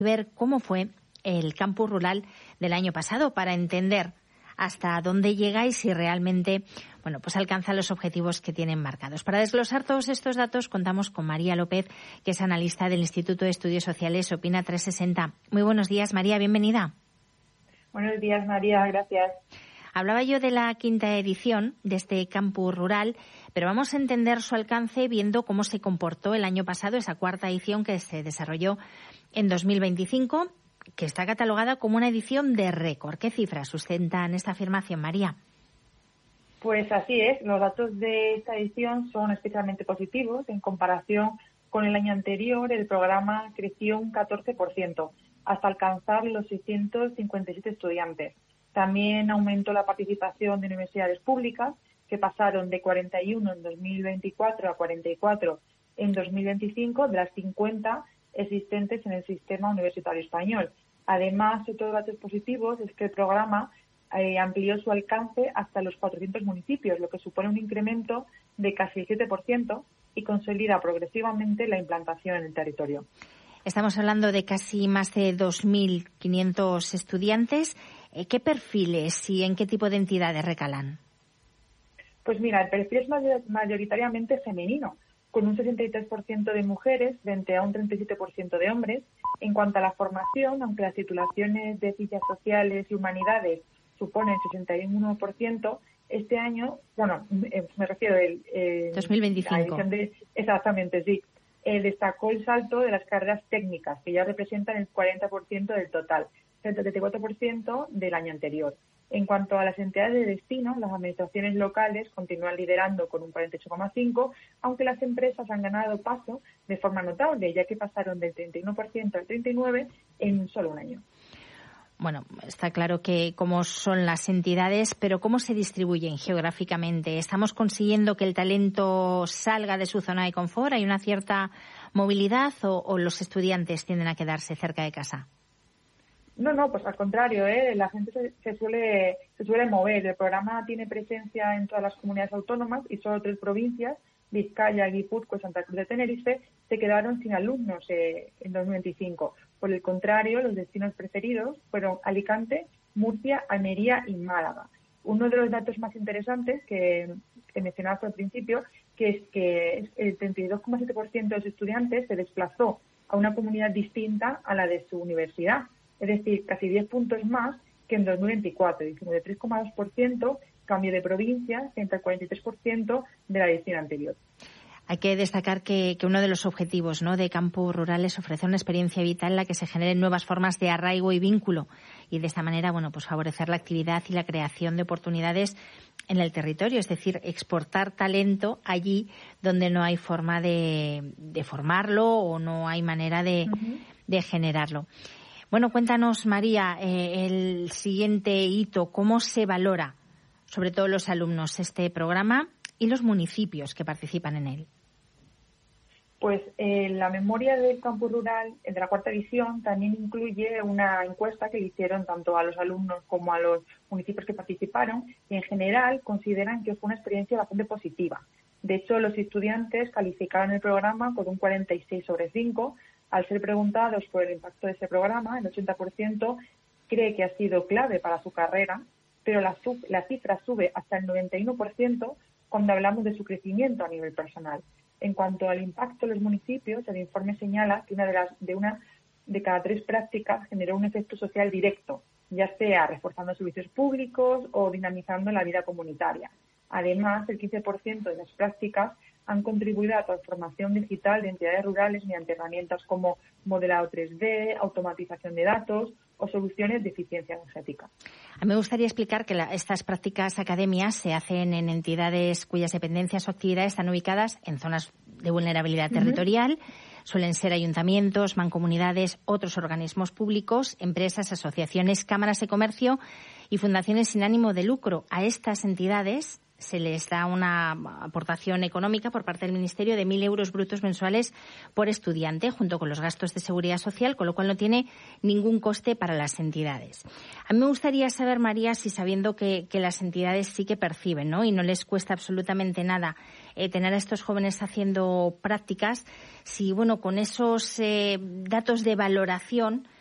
ver cómo fue el campus rural del año pasado para entender hasta dónde llega y si realmente pues alcanza los objetivos que tienen marcados. Para desglosar todos estos datos contamos con María López, que es analista del Instituto de Estudios Sociales Opina 360. Muy buenos días, María, bienvenida. Buenos días, María, gracias. Hablaba yo de la 5ª edición de este campus rural, pero vamos a entender su alcance viendo cómo se comportó el año pasado, esa 4ª edición que se desarrolló en 2025, que está catalogada como una edición de récord. ¿Qué cifras sustentan esta afirmación, María? Pues así es, los datos de esta edición son especialmente positivos. En comparación con el año anterior, el programa creció un 14%, hasta alcanzar los 657 estudiantes. También aumentó la participación de universidades públicas, que pasaron de 41 en 2024 a 44 en 2025, de las 50 existentes en el sistema universitario español. Además, otros datos positivos es que el programa amplió su alcance hasta los 400 municipios, lo que supone un incremento de casi el 7% y consolida progresivamente la implantación en el territorio. Estamos hablando de casi más de 2.500 estudiantes. ¿Qué perfiles y en qué tipo de entidades recalan? Pues mira, el perfil es mayoritariamente femenino, con un 63% de mujeres frente a un 37% de hombres. En cuanto a la formación, aunque las titulaciones de Ciencias Sociales y Humanidades suponen 61%, este año, me refiero al 2025. Exactamente, sí. Destacó el salto de las carreras técnicas, que ya representan el 40% del total, frente al 34% del año anterior. En cuanto a las entidades de destino, las administraciones locales continúan liderando con un 48,5%, aunque las empresas han ganado paso de forma notable, ya que pasaron del 31% al 39% en solo un año. Bueno, está claro que cómo son las entidades, pero ¿cómo se distribuyen geográficamente? ¿Estamos consiguiendo que el talento salga de su zona de confort? ¿Hay una cierta movilidad o los estudiantes tienden a quedarse cerca de casa? No, pues al contrario, la gente se suele mover. El programa tiene presencia en todas las comunidades autónomas y solo 3 provincias, Vizcaya, Guipúzcoa y Santa Cruz de Tenerife, se quedaron sin alumnos en 2025. Por el contrario, los destinos preferidos fueron Alicante, Murcia, Almería y Málaga. Uno de los datos más interesantes que mencionabas al principio, que es que el 32,7% de los estudiantes se desplazó a una comunidad distinta a la de su universidad. Es decir, casi 10 puntos más que en 2024, 3,2% cambio de provincia frente al 43% de la edición anterior. Hay que destacar que uno de los objetivos, de Campus Rural es ofrecer una experiencia vital en la que se generen nuevas formas de arraigo y vínculo y de esta manera, favorecer la actividad y la creación de oportunidades en el territorio, es decir, exportar talento allí donde no hay forma de formarlo o no hay manera de generarlo. Bueno, cuéntanos, María, el siguiente hito, ¿cómo se valora, sobre todo los alumnos, este programa y los municipios que participan en él? Pues la memoria del campus rural de la 4ª edición también incluye una encuesta que le hicieron tanto a los alumnos como a los municipios que participaron y en general consideran que fue una experiencia bastante positiva. De hecho, los estudiantes calificaron el programa con un 46/5. Al ser preguntados por el impacto de ese programa, el 80% cree que ha sido clave para su carrera, pero la cifra sube hasta el 91% cuando hablamos de su crecimiento a nivel personal. En cuanto al impacto en los municipios, el informe señala que una de cada 3 prácticas generó un efecto social directo, ya sea reforzando servicios públicos o dinamizando la vida comunitaria. Además, el 15% de las prácticas han contribuido a la transformación digital de entidades rurales mediante herramientas como modelado 3D, automatización de datos o soluciones de eficiencia energética. A mí me gustaría explicar que estas prácticas academias se hacen en entidades cuyas dependencias o actividades están ubicadas en zonas de vulnerabilidad territorial. Suelen ser ayuntamientos, mancomunidades, otros organismos públicos, empresas, asociaciones, cámaras de comercio y fundaciones sin ánimo de lucro. A estas entidades se les da una aportación económica por parte del Ministerio de 1.000 euros brutos mensuales por estudiante, junto con los gastos de seguridad social, con lo cual no tiene ningún coste para las entidades. A mí me gustaría saber, María, si sabiendo que las entidades sí que perciben, y no les cuesta absolutamente nada tener a estos jóvenes haciendo prácticas, si, bueno, con esos datos de valoración